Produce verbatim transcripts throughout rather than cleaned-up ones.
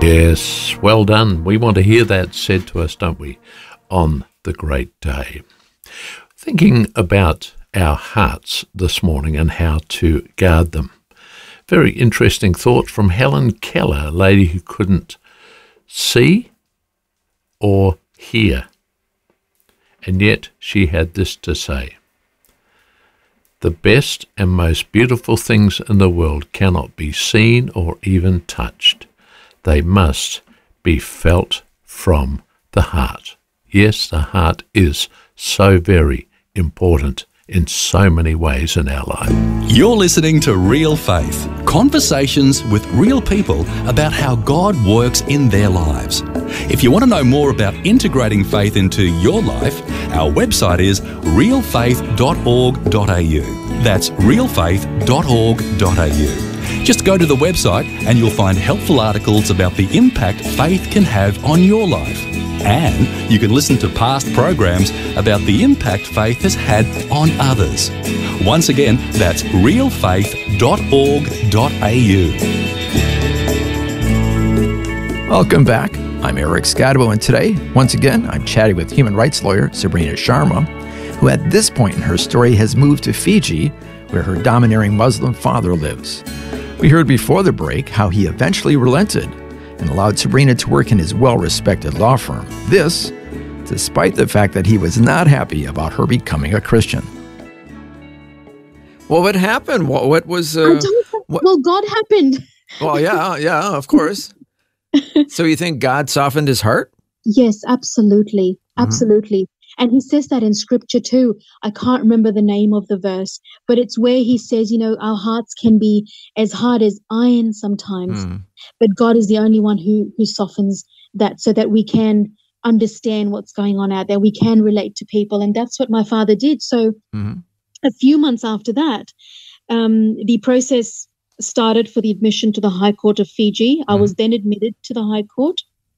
Yes, well done. We want to hear that said to us, don't we, on the great day. Thinking about our hearts this morning and how to guard them. Very interesting thought from Helen Keller, a lady who couldn't see or hear. And yet she had this to say: the best and most beautiful things in the world cannot be seen or even touched. They must be felt from the heart. Yes, the heart is so very important in so many ways in our life. You're listening to Real Faith, conversations with real people about how God works in their lives. If you want to know more about integrating faith into your life, our website is real faith dot org dot a u. That's real faith dot org dot a u. Just go to the website and you'll find helpful articles about the impact faith can have on your life. And you can listen to past programs about the impact faith has had on others. Once again, that's real faith dot org dot a u. Welcome back. I'm Eric Scadabo, and today, once again, I'm chatting with human rights lawyer Sabrina Sharma, who at this point in her story has moved to Fiji, where her domineering Muslim father lives. We heard before the break how he eventually relented and allowed Sabrina to work in his well-respected law firm. This, despite the fact that he was not happy about her becoming a Christian. Well, what happened? What, what was... Uh, I don't, what, well, God happened. well, yeah, yeah, of course. So you think God softened his heart? Yes, absolutely. Absolutely. Mm-hmm. And he says that in scripture too. I can't remember the name of the verse, but it's where he says, you know, our hearts can be as hard as iron sometimes, mm. but God is the only one who who softens that so that we can understand what's going on out there. We can relate to people. And that's what my father did. So mm-hmm. a few months after that, um, the process started for the admission to the High Court of Fiji. Mm-hmm. I was then admitted to the High Court.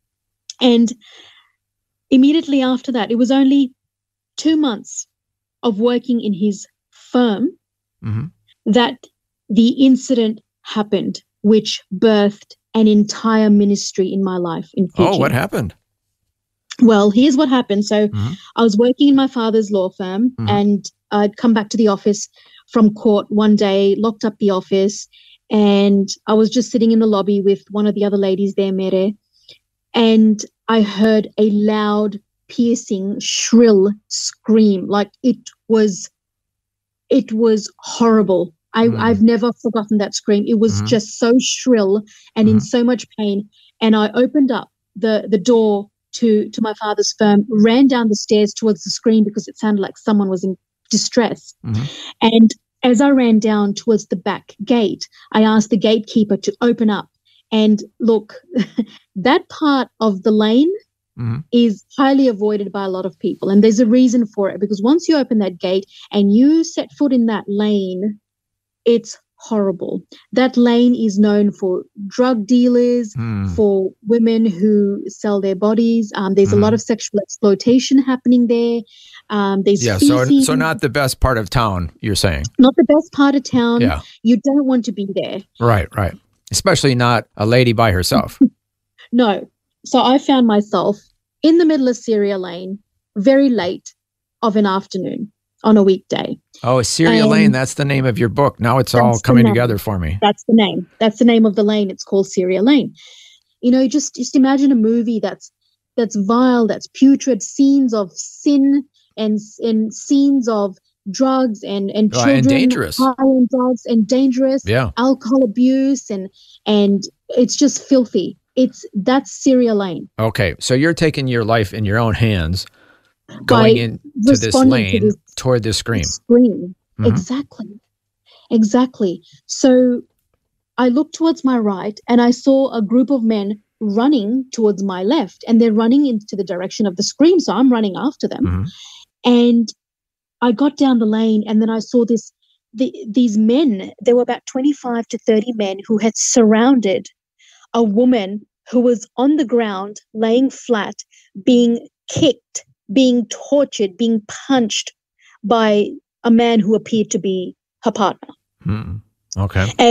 And immediately after that, it was only two months of working in his firm mm-hmm. that the incident happened, which birthed an entire ministry in my life in Fiji. Oh, what happened? Well, here's what happened. So mm-hmm. I was working in my father's law firm mm-hmm. and I'd come back to the office from court one day, locked up the office, and I was just sitting in the lobby with one of the other ladies there, Mere, and I heard a loud, piercing, shrill scream. Like it was, it was horrible. I, mm. I've never forgotten that scream. It was mm-hmm. just so shrill and mm-hmm. in so much pain. And I opened up the, the door to, to my father's firm, ran down the stairs towards the screen because it sounded like someone was in distress. Mm-hmm. And as I ran down towards the back gate, I asked the gatekeeper to open up. And look, that part of the lane mm-hmm. is highly avoided by a lot of people. And there's a reason for it, because once you open that gate and you set foot in that lane, it's horrible. That lane is known for drug dealers, mm. for women who sell their bodies. Um, there's mm. a lot of sexual exploitation happening there. Um, there's yeah, so so not the best part of town, you're saying? Not the best part of town. Yeah. You don't want to be there. Right, right. Especially not a lady by herself. No. So I found myself in the middle of Syria Lane, very late of an afternoon on a weekday. Oh, Syria and Lane, that's the name of your book. Now it's all coming together for me. That's the name. That's the name of the lane. It's called Syria Lane. You know, just, just imagine a movie that's that's vile, that's putrid, scenes of sin and, and scenes of drugs and, and oh, children and dangerous. high on drugs and dangerous, yeah. alcohol abuse, and and it's just filthy. It's that's Syria Lane. Okay, so you're taking your life in your own hands, going into this lane to this, toward this scream. Scream, mm-hmm. exactly, exactly. So I looked towards my right, and I saw a group of men running towards my left, and they're running into the direction of the scream. So I'm running after them, mm-hmm. and I got down the lane, and then I saw this. The, these men, there were about twenty-five to thirty men who had surrounded a woman who was on the ground, laying flat, being kicked, being tortured, being punched by a man who appeared to be her partner. Hmm. Okay. And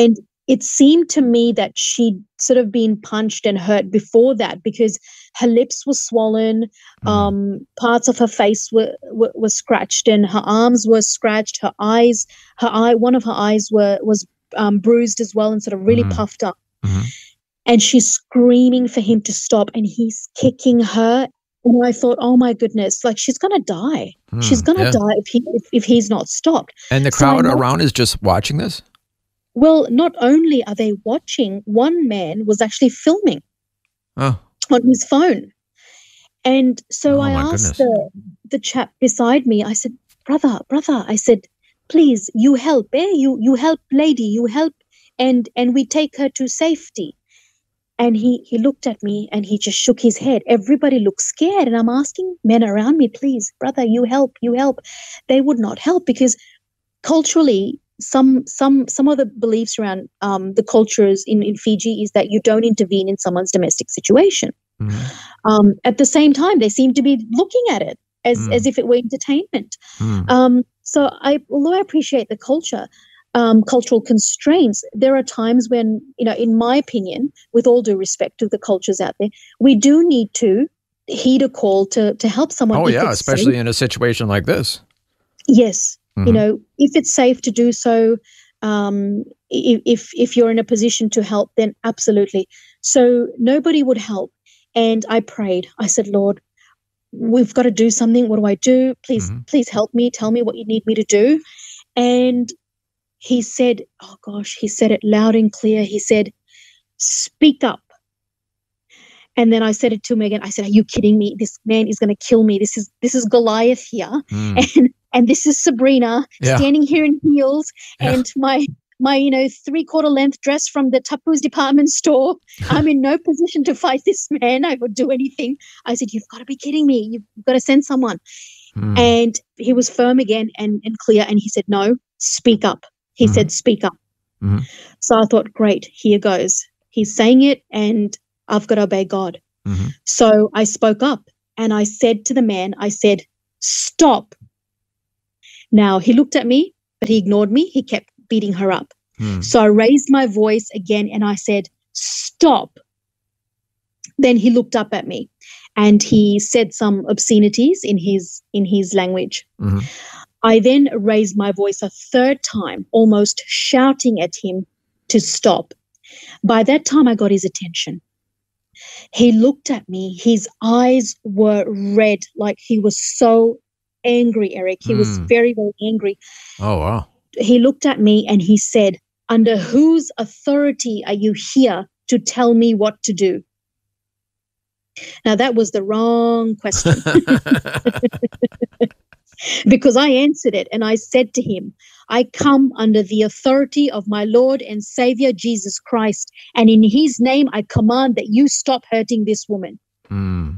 it seemed to me that she'd sort of been punched and hurt before that, because her lips were swollen, mm. um, parts of her face were, were were scratched, and her arms were scratched. Her eyes, her eye, one of her eyes were was um, bruised as well, and sort of really mm. puffed up. Mm-hmm. And she's screaming for him to stop, and he's kicking her. And I thought, oh my goodness, like she's gonna die. Mm, she's gonna yeah. die if he if, if he's not stopped. And the crowd so around is just watching this? Well, not only are they watching, one man was actually filming oh. on his phone. And so oh I asked the, the chap beside me, I said, brother, brother, I said, please, you help, eh? You you help lady, you help, and and we take her to safety. And he, he looked at me and he just shook his head. Everybody looked scared. And I'm asking men around me, please, brother, you help, you help. They would not help, because culturally, some some some of the beliefs around um, the cultures in, in Fiji is that you don't intervene in someone's domestic situation. Mm-hmm. Um, at the same time, they seem to be looking at it as, mm. as if it were entertainment. Mm. Um, so I, although I appreciate the culture, Um, cultural constraints, there are times when, you know, in my opinion, with all due respect to the cultures out there, we do need to heed a call to to help someone. Oh, yeah, especially safe. In a situation like this. Yes. Mm-hmm. You know, if it's safe to do so, um, if if you're in a position to help, then absolutely. So nobody would help. And I prayed. I said, Lord, we've got to do something. What do I do? Please, mm-hmm. please help me. Tell me what you need me to do. And he said, oh gosh, he said it loud and clear. He said, speak up. And then I said it to him again. I said, are you kidding me? This man is going to kill me. This is this is Goliath here. Mm. And and this is Sabrina yeah. standing here in heels yeah. and my, my, you know, three-quarter length dress from the Tapu's department store. I'm in no position to fight this man. I would do anything. I said, you've got to be kidding me. You've got to send someone. Mm. And he was firm again and, and clear. And he said, no, speak up. He mm-hmm. said, speak up. Mm-hmm. So I thought, great, here goes. He's saying it and I've got to obey God. Mm-hmm. So I spoke up and I said to the man, I said, stop. Now, he looked at me, but he ignored me. He kept beating her up. Mm. So I raised my voice again and I said, stop. Then he looked up at me and he said some obscenities in his in his language. Mm-hmm. I then raised my voice a third time, almost shouting at him to stop. By that time, I got his attention. He looked at me. His eyes were red, like he was so angry, Eric. He mm. was very, very angry. Oh, wow. He looked at me and he said, under whose authority are you here to tell me what to do? Now, that was the wrong question. Because I answered it and I said to him, I come under the authority of my Lord and Savior Jesus Christ, and in his name I command that you stop hurting this woman. Mm.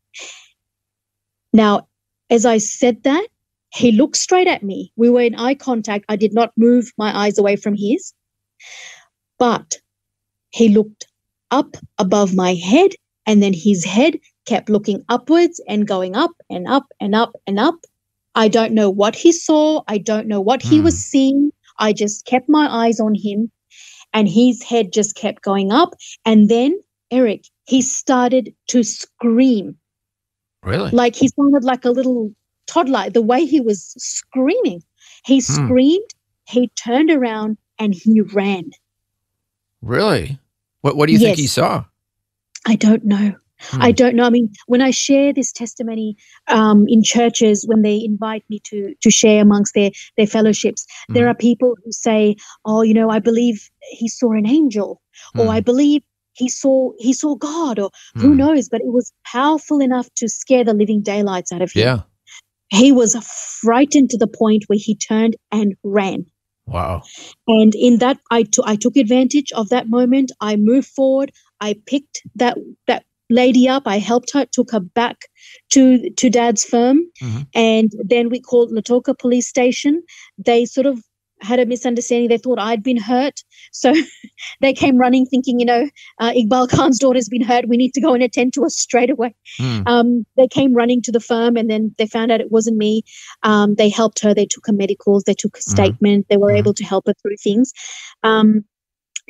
Now, as I said that, he looked straight at me. We were in eye contact. I did not move my eyes away from his, but he looked up above my head, and then his head kept looking upwards and going up and up and up and up. I don't know what he saw. I don't know what he mm. was seeing. I just kept my eyes on him, and his head just kept going up. And then, Eric, he started to scream. Really? Like he sounded like a little toddler, the way he was screaming. He mm. screamed, he turned around, and he ran. Really? What, what do you yes. think he saw? I don't know. Hmm. I don't know. I mean, when I share this testimony um, in churches, when they invite me to to share amongst their, their fellowships, hmm. there are people who say, oh, you know, I believe he saw an angel, hmm. or I believe he saw he saw God, or hmm. who knows, but it was powerful enough to scare the living daylights out of him. Yeah. He was frightened to the point where he turned and ran. Wow. And in that, I, t- I took advantage of that moment. I moved forward. I picked that that lady up. I helped her, took her back to to Dad's firm, mm-hmm. and then we called Lautoka Police Station. They sort of had a misunderstanding. They thought I'd been hurt, so they came running, thinking, you know, uh, Iqbal Khan's daughter's been hurt. We need to go and attend to her straight away. Mm. Um, they came running to the firm, and then they found out it wasn't me. Um, they helped her. They took her medicals. They took a statement. Mm. They were mm. able to help her through things. Um,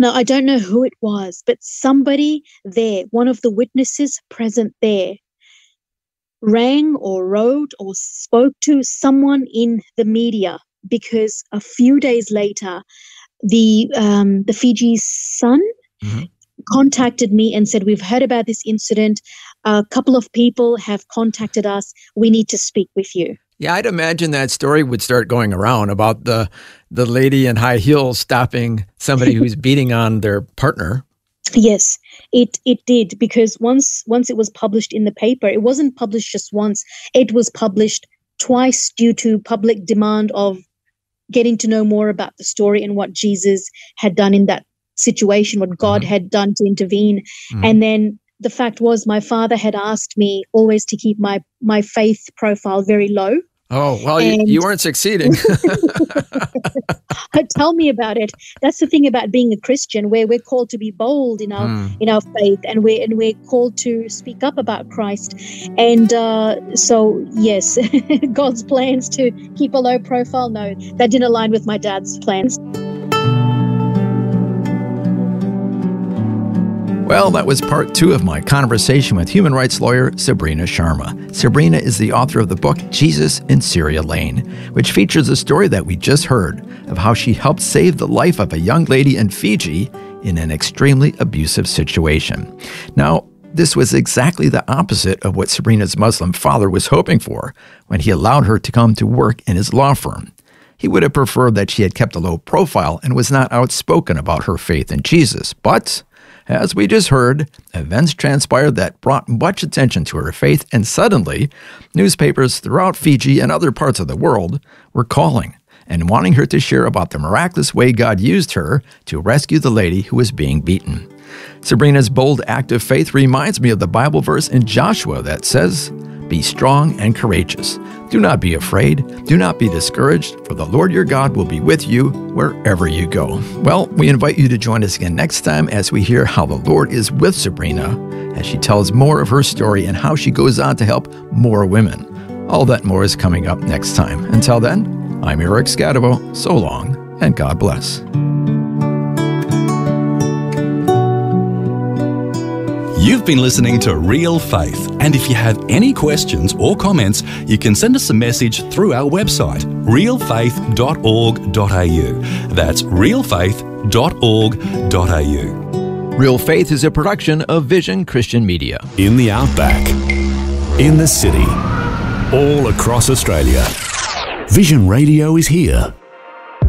Now, I don't know who it was, but somebody there, one of the witnesses present there, rang or wrote or spoke to someone in the media, because a few days later, the um, the Fiji Sun mm-hmm. contacted me and said, we've heard about this incident. A couple of people have contacted us. We need to speak with you. Yeah, I'd imagine that story would start going around about the the lady in high heels stopping somebody who's beating on their partner. Yes, it it did, because once once it was published in the paper, it wasn't published just once. It was published twice due to public demand of getting to know more about the story and what Jesus had done in that situation, what God mm-hmm. had done to intervene. Mm-hmm. And then the fact was, my father had asked me always to keep my my faith profile very low. Oh, well, you, you weren't succeeding. Tell me about it. That's the thing about being a Christian, where we're called to be bold in our mm. in our faith, and we're and we're called to speak up about Christ. And uh, so, yes, God's plans to keep a low profile, no, that didn't align with my dad's plans. Well, that was part two of my conversation with human rights lawyer Sabrina Sharma. Sabrina is the author of the book Jesus in Syria Lane, which features a story that we just heard of how she helped save the life of a young lady in Fiji in an extremely abusive situation. Now, this was exactly the opposite of what Sabrina's Muslim father was hoping for when he allowed her to come to work in his law firm. He would have preferred that she had kept a low profile and was not outspoken about her faith in Jesus, but as we just heard, events transpired that brought much attention to her faith, and suddenly, newspapers throughout Fiji and other parts of the world were calling and wanting her to share about the miraculous way God used her to rescue the lady who was being beaten. Sabrina's bold act of faith reminds me of the Bible verse in Joshua that says, "Be strong and courageous. Do not be afraid. Do not be discouraged, for the Lord your God will be with you wherever you go." Well, we invite you to join us again next time as we hear how the Lord is with Sabrina as she tells more of her story and how she goes on to help more women. All that more is coming up next time. Until then, I'm Eric Scadabo. So long, and God bless. You've been listening to Real Faith, and if you have any questions or comments, you can send us a message through our website, real faith dot org dot a u. That's real faith dot org dot a u. Real Faith is a production of Vision Christian Media. In the outback, in the city, all across Australia, Vision Radio is here.